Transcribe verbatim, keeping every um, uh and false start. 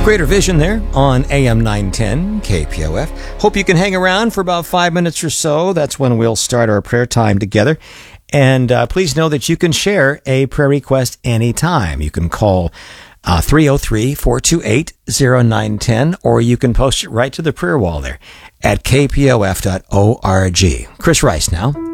Greater Vision there on A M nine ten K P O F. Hope you can hang around for about five minutes or so. That's when we'll start our prayer time together. And uh, please know that you can share a prayer request anytime. You can call uh, three oh three, four two eight, oh nine one oh, or you can post it right to the prayer wall there at k p o f dot org. Chris Rice now.